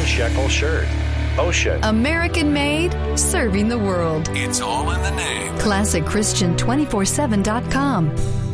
shekel shirt. Ocean. American made, serving the world. It's all in the name. ClassicChristian247.com.